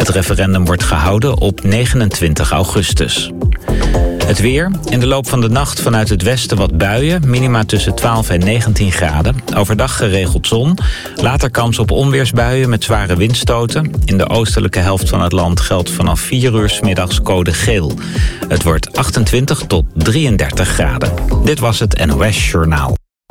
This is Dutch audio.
Het referendum wordt gehouden op 29 augustus. Het weer. In de loop van de nacht vanuit het westen wat buien. Minima tussen 12 en 19 graden. Overdag geregeld zon. Later kans op onweersbuien met zware windstoten. In de oostelijke helft van het land geldt vanaf 4 uur 's middags code geel. Het wordt 28 tot 33 graden. Dit was het NOS Journaal.